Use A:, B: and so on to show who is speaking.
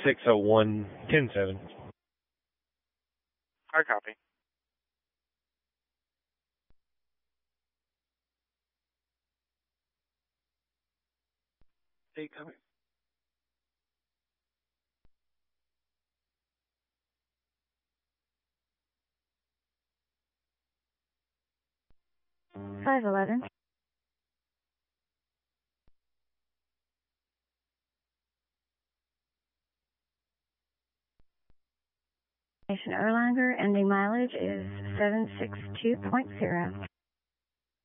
A: 601-10-7.
B: Hard copy.
A: Hey, coming.
C: $511. Erlanger, ending mileage is 762.0.